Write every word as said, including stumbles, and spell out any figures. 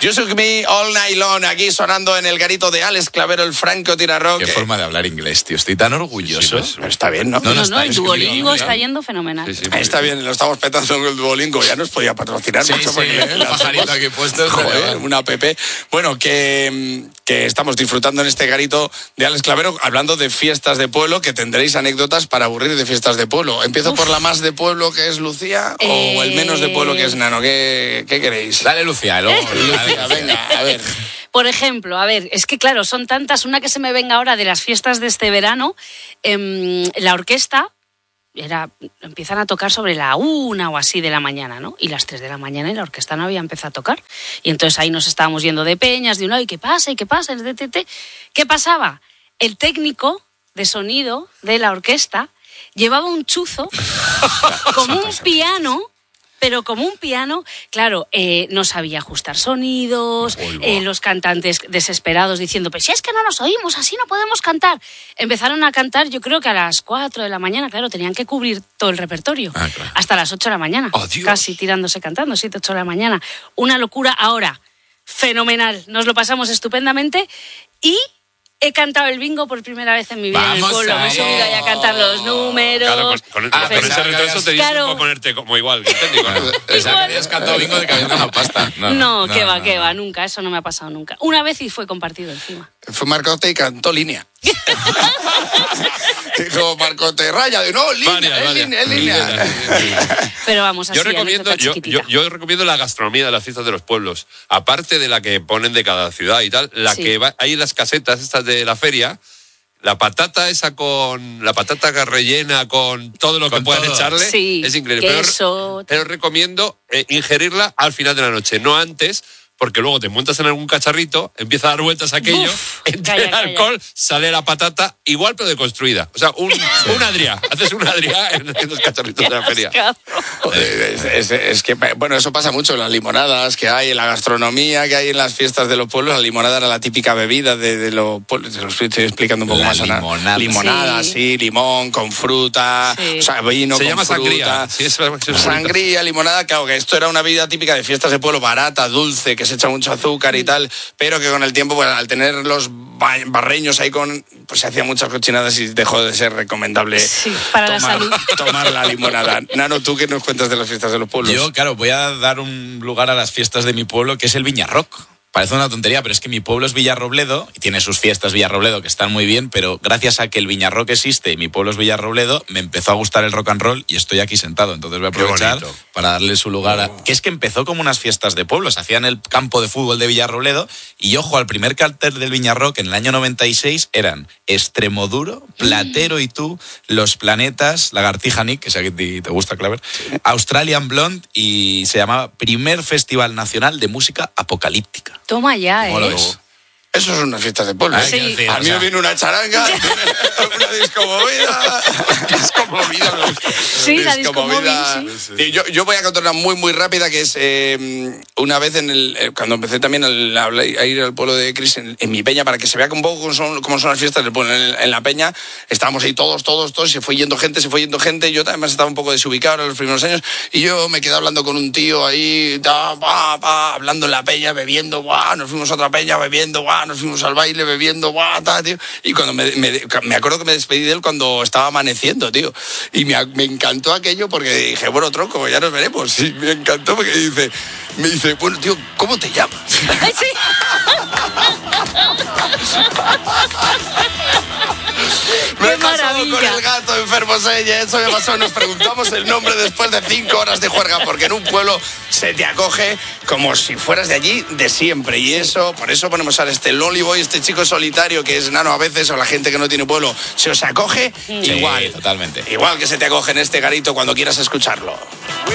You Shook Me All Night Long, aquí sonando en el garito de Alex Clavero, el Franco Tira-Rock. Qué forma de hablar inglés, tío. Estoy tan orgulloso. Sí, sí, pues, está bien, ¿no? No, no, no, no el Duolingo bien, está yendo fenomenal. Sí, sí, está bien, lo estamos petando con el Duolingo. Ya nos podía patrocinar sí, mucho. Sí, porque el pajarito aquí puesto. Joder, una app. Bueno, que, que estamos disfrutando en este garito de Alex Clavero, hablando de fiestas de pueblo, que tendréis anécdotas para aburrir de fiestas de pueblo. ¿Empiezo Uf. por la más de pueblo, que es Lucía, eh... o el menos de pueblo, que es Nano? ¿Qué, qué queréis? Dale, Lucía. Luego, Lucía, venga, a ver. Por ejemplo, a ver, es que claro, son tantas. Una que se me venga ahora de las fiestas de este verano, eh, la orquesta era, empiezan a tocar sobre la una o así de la mañana, ¿no? Y las tres de la mañana y la orquesta no había empezado a tocar. Y entonces ahí nos estábamos yendo de peñas, de uno, ¿y qué pasa? ¿Y qué pasa? ¿Qué pasaba? El técnico de sonido de la orquesta llevaba un chuzo como un piano... Pero como un piano, claro, eh, no sabía ajustar sonidos, eh, los cantantes desesperados diciendo, pues si es que no nos oímos, así no podemos cantar. Empezaron a cantar, yo creo que a las cuatro de la mañana, claro, tenían que cubrir todo el repertorio, ah, claro. hasta las ocho de la mañana, oh, casi tirándose cantando, siete, ocho de la mañana. Una locura. Ahora, fenomenal, nos lo pasamos estupendamente y... He cantado el bingo por primera vez en mi vida. Vamos en el pueblo. Me he subido ahí a cantar los números. Claro, pues con, ah, con ese retraso te dices claro. un poco ponerte como igual. Que técnico, ¿no? Pensaba que habías cantado bingo de que habías ganado pasta. No, no, no, que va, no, que no. va, nunca. Eso no me ha pasado nunca. Una vez y fue compartido encima. Fue Marcote y cantó línea. Dijo Marcote, raya de no, línea, varias, es, varias. Línea, es línea. Pero vamos, así yo recomiendo, yo, yo, yo recomiendo la gastronomía de las fiestas de los pueblos. Aparte de la que ponen de cada ciudad y tal, la sí. que va, hay en las casetas estas de la feria. La patata esa con... La patata rellena con todo lo que con puedan todo. echarle. Sí, es increíble. Queso. Pero, pero recomiendo eh, ingerirla al final de la noche, no antes... Porque luego te montas en algún cacharrito, empieza a dar vueltas aquello, Uf, entra calla, el alcohol, calla. sale la patata, igual pero deconstruida. O sea, un, un Adrià, haces un Adrià en, en los cacharritos de la feria. Es, es, es que, bueno, eso pasa mucho en las limonadas que hay, en la gastronomía que hay en las fiestas de los pueblos. La limonada era la típica bebida de, de los pueblos, se lo estoy explicando un poco la más. Limonada. Limonada, sí. sí, limón con fruta, sí. o sea, vino se con llama fruta. Sangría. Sí, es, es sangría, limonada, claro que esto era una bebida típica de fiestas de pueblo, barata, dulce, que se echa mucho azúcar y tal, pero que con el tiempo, pues, al tener los barreños ahí con, pues se hacían muchas cochinadas y dejó de ser recomendable sí, para tomar, la salud. tomar la limonada. Nano, ¿tú qué nos cuentas de las fiestas de los pueblos? Yo, claro, voy a dar un lugar a las fiestas de mi pueblo, que es el Viñarroc. Parece una tontería, pero es que mi pueblo es Villarrobledo y tiene sus fiestas Villarrobledo que están muy bien, pero gracias a que el Viñarroc existe y mi pueblo es Villarrobledo, me empezó a gustar el rock and roll y estoy aquí sentado. Entonces voy a aprovechar para darle su lugar a... Que es que empezó como unas fiestas de pueblo, se hacían en el campo de fútbol de Villarrobledo y, ojo, al primer cartel del Viñarroc en el año noventa y seis eran Extremoduro, Platero y tú, Los Planetas, Lagartija Nick, que sé que te gusta, Claver, Australian Blonde, y se llamaba Primer Festival Nacional de Música Apocalíptica. Toma ya, ¿eh? Eso son unas fiestas de pueblo. Sí. Decir, a mí me viene una charanga, una discomovida. Discomovida me gusta. Sí, la discomovida. Sí. Sí, yo, yo voy a contar una muy, muy rápida, que es eh, una vez en el, cuando empecé también a, a ir al pueblo de Cris en, en mi peña, para que se vea un poco cómo son, cómo son las fiestas del pueblo. En, en la peña estábamos ahí todos, todos, todos, se fue yendo gente, se fue yendo gente. Yo además estaba un poco desubicado en los primeros años y yo me quedé hablando con un tío ahí, ta, pa, pa, hablando en la peña, bebiendo, guau, nos fuimos a otra peña bebiendo, guau, nos fuimos al baile bebiendo, guau, ta, tío. Y cuando me, me, me acuerdo que me despedí de él cuando estaba amaneciendo, tío. Y me, me encantó aquello porque dije, bueno, tronco, ya nos veremos. Y me encantó porque dice, me dice, bueno, tío, ¿cómo te llamas? Sí. Me he pasado con el gato enfermo, eso me pasó. Nos preguntamos el nombre después de cinco horas de juerga, porque en un pueblo se te acoge como si fueras de allí de siempre. Y eso, por eso ponemos a este Lonely Boy, este chico solitario que es Nano a veces, o la gente que no tiene pueblo, se os acoge sí, igual. Totalmente. Igual que se te acoge en este garito cuando quieras escucharlo.